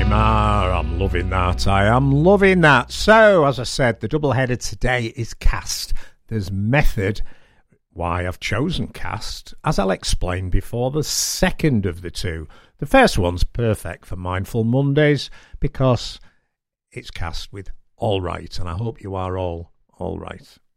I'm loving that. I am loving that. So, as I said, the double-header today is Cast. There's Method, why I've chosen Cast, as I'll explain before the second of the two. The first one's perfect for Mindful Mondays because it's Cast with All Right, and I hope you are all right.